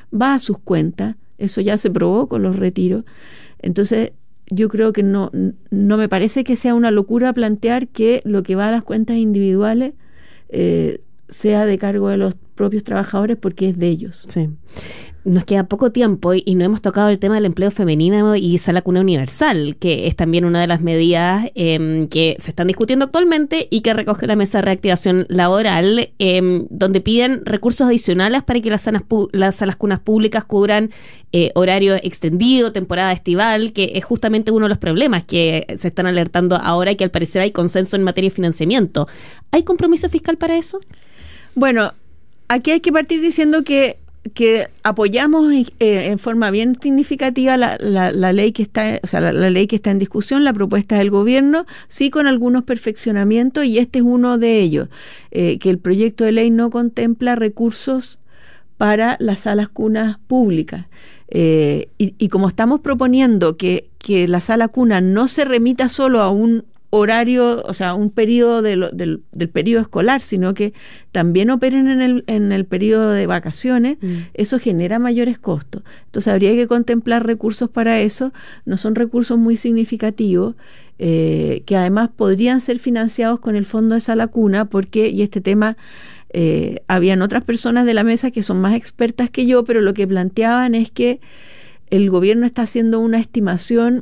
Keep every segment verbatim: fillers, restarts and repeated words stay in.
va a sus cuentas. Eso ya se probó con los retiros. Entonces, yo creo que no, no me parece que sea una locura plantear que lo que va a las cuentas individuales eh, sea de cargo de los propios trabajadores, porque es de ellos. Sí. Nos queda poco tiempo y, y no hemos tocado el tema del empleo femenino y sala cuna universal, que es también una de las medidas eh, que se están discutiendo actualmente y que recoge la mesa de reactivación laboral, eh, donde piden recursos adicionales para que las salas, pu- las salas cunas públicas cubran eh, horario extendido, temporada estival, que es justamente uno de los problemas que se están alertando ahora y que al parecer hay consenso en materia de financiamiento. ¿Hay compromiso fiscal para eso? Bueno, aquí hay que partir diciendo que que apoyamos eh, en forma bien significativa la, la, la ley que está, o sea, la, la ley que está en discusión, la propuesta del gobierno, sí con algunos perfeccionamientos, y este es uno de ellos, eh, que el proyecto de ley no contempla recursos para las salas cunas públicas. Eh, y, y como estamos proponiendo que, que la sala cuna no se remita solo a un horario, o sea, un periodo de lo, del, del periodo escolar, sino que también operen en el, en el periodo de vacaciones, mm. eso genera mayores costos. Entonces habría que contemplar recursos para eso. No son recursos muy significativos, eh, que además podrían ser financiados con el fondo de sala cuna, porque, y este tema, eh, habían otras personas de la mesa que son más expertas que yo, pero lo que planteaban es que el gobierno está haciendo una estimación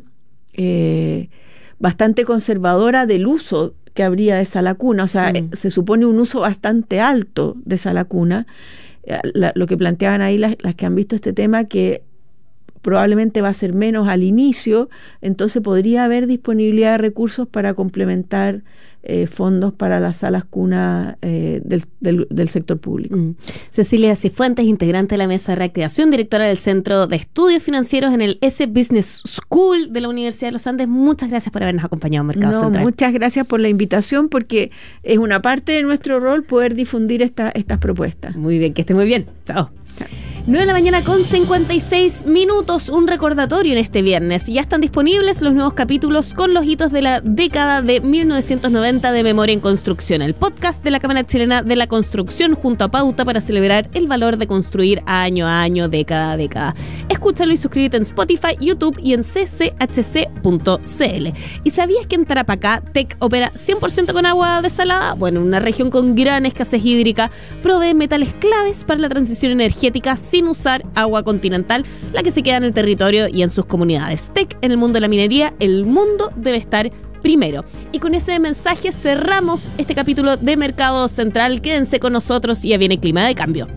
eh, bastante conservadora del uso que habría de sala cuna, o sea, mm. se supone un uso bastante alto de sala cuna. La, lo que planteaban ahí las, las que han visto este tema, que probablemente va a ser menos al inicio, entonces podría haber disponibilidad de recursos para complementar eh, fondos para las salas cuna eh, del, del, del sector público. Mm. Cecilia Cifuentes, integrante de la mesa de reactivación, directora del Centro de Estudios Financieros en el S Business School de la Universidad de los Andes, muchas gracias por habernos acompañado en Mercado no, Central. Muchas gracias por la invitación, porque es una parte de nuestro rol poder difundir esta, estas propuestas. Muy bien, que esté muy bien. Chao. Chao. nueve de la mañana con cincuenta y seis minutos, un recordatorio en este viernes. Ya están disponibles los nuevos capítulos con los hitos de la década de mil novecientos noventa de Memoria en Construcción, el podcast de la Cámara Chilena de la Construcción junto a Pauta para celebrar el valor de construir año a año, década a década. Escúchalo y suscríbete en Spotify, YouTube y en c c h c punto c l. ¿Y sabías que en Tarapacá Tec opera cien por ciento con agua desalada? Bueno, una región con gran escasez hídrica, provee metales claves para la transición energética sin usar agua continental, la que se queda en el territorio y en sus comunidades. Tec en el mundo de la minería, el mundo debe estar primero. Y con ese mensaje cerramos este capítulo de Mercado Central. Quédense con nosotros, y ya viene Clima de Cambio.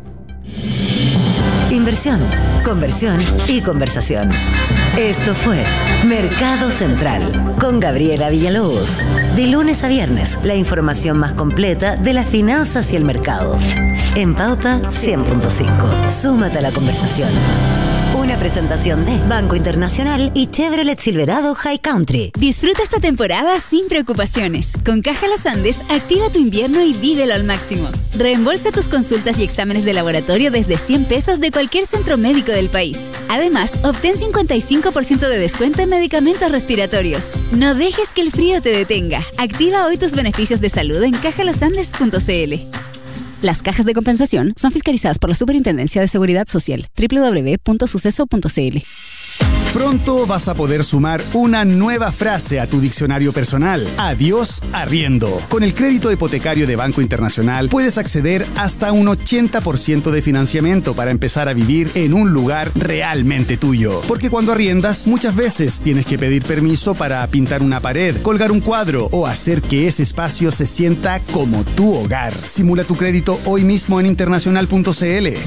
Inversión, conversión y conversación. Esto fue Mercado Central con Gabriela Villalobos. De lunes a viernes, la información más completa de las finanzas y el mercado. En Pauta cien punto cinco. Súmate a la conversación. Una presentación de Banco Internacional y Chevrolet Silverado High Country. Disfruta esta temporada sin preocupaciones. Con Caja Los Andes, activa tu invierno y vívelo al máximo. Reembolsa tus consultas y exámenes de laboratorio desde cien pesos de cualquier centro médico del país. Además, obtén cincuenta y cinco por ciento de descuento en medicamentos respiratorios. No dejes que el frío te detenga. Activa hoy tus beneficios de salud en caja los andes punto c l. Las cajas de compensación son fiscalizadas por la Superintendencia de Seguridad Social. doble u doble u doble u punto suceso punto c l. Pronto vas a poder sumar una nueva frase a tu diccionario personal. Adiós arriendo. Con el crédito hipotecario de Banco Internacional puedes acceder hasta un ochenta por ciento de financiamiento para empezar a vivir en un lugar realmente tuyo. Porque cuando arriendas, muchas veces tienes que pedir permiso para pintar una pared, colgar un cuadro o hacer que ese espacio se sienta como tu hogar. Simula tu crédito hoy mismo en internacional punto c l.